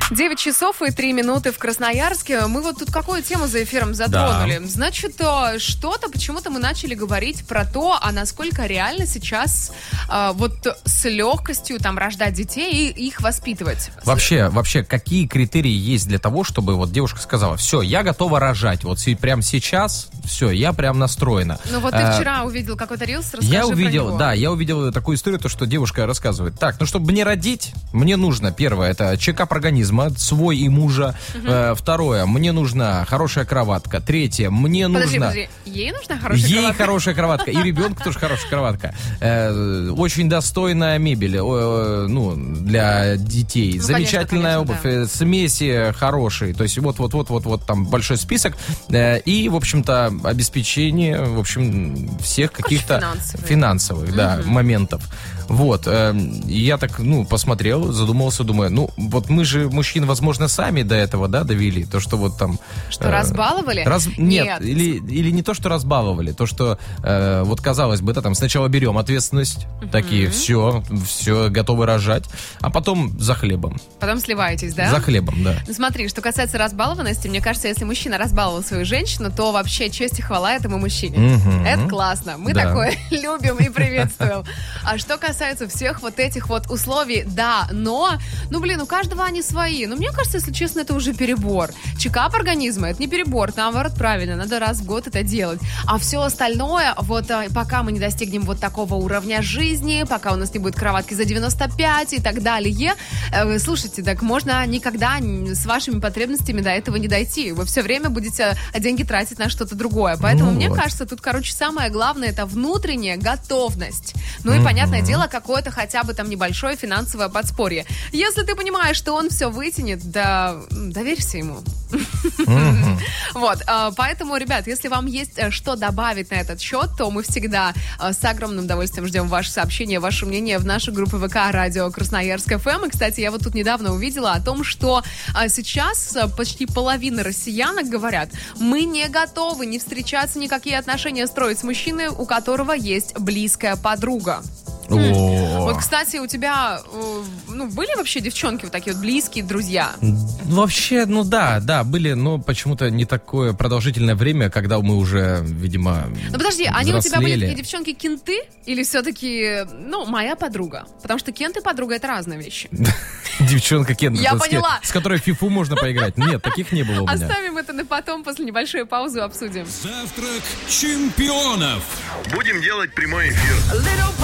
9 часов и 3 минуты в Красноярске. Мы вот тут какую тему за эфиром затронули? Да. Значит, что-то, почему-то мы начали говорить про то, а насколько реально сейчас вот с легкостью там рождать детей и их воспитывать. Вообще, какие критерии есть для того, чтобы вот девушка сказала, все, я готова рожать, вот прямо сейчас, все, я прям настроена. Ну вот ты вчера увидел какой-то рилс, расскажи я увидел, про него. Да, я увидел такую историю, то, что девушка рассказывает. Так, ну чтобы мне родить, мне нужно, первое, это чекап организма, свой и мужа. Второе, мне нужна хорошая кроватка. Третье, мне нужно... Подожди, ей нужна хорошая кроватка? Ей хорошая кроватка. И ребенку тоже хорошая кроватка. Очень достойная мебель, для детей. Замечательная обувь, да. Смеси хорошие. То есть вот там большой список. И, в общем-то, обеспечение, в общем, всех каких-то финансовых моментов. Вот, я так, посмотрел, задумался, думаю, вот мы же мужчин, возможно, сами до этого, довели, то, что вот там... Что, разбаловали? Нет, или не то, что разбаловали, то, что, вот, казалось бы, там сначала берем ответственность, такие, все, готовы рожать, а потом за хлебом. Потом сливаетесь, да? За хлебом, да. Ну, смотри, что касается разбалованности, мне кажется, если мужчина разбаловал свою женщину, то вообще честь и хвала этому мужчине. Это классно, мы такое любим и приветствуем. А что касается всех вот этих вот условий, но, у каждого они свои. Но мне кажется, если честно, это уже перебор. Чекап организма, это не перебор, наоборот, правильно, надо раз в год это делать. А все остальное, вот пока мы не достигнем вот такого уровня жизни, пока у нас не будет кроватки за 95 и так далее, слушайте, так можно никогда с вашими потребностями до этого не дойти. Вы все время будете деньги тратить на что-то другое. Поэтому, мне кажется, тут, самое главное, это внутренняя готовность. И, понятное дело, какое-то хотя бы там небольшое финансовое подспорье. Если ты понимаешь, что он все вытянет, доверься ему. Вот, поэтому, ребят, если вам есть что добавить на этот счет, то мы всегда с огромным удовольствием ждем ваши сообщения, ваше мнение в нашу группу ВК «Радио Красноярск ФМ». И, кстати, я вот тут недавно увидела о том, что сейчас почти половина россиянок говорят, мы не готовы не встречаться, никакие отношения строить с мужчиной, у которого есть близкая подруга. Вот, кстати, у тебя, были вообще девчонки вот такие вот близкие друзья? Вообще, да, были, но почему-то не такое продолжительное время, когда мы уже, видимо, подожди, они у тебя были такие девчонки-кенты? Или все-таки, моя подруга? Потому что кент и подруга — это разные вещи. Девчонка-кент. Я поняла. С которой в фифу можно поиграть. Нет, таких не было у меня. Оставим это на потом, после небольшой паузы обсудим. Завтрак чемпионов. Будем делать прямой эфир.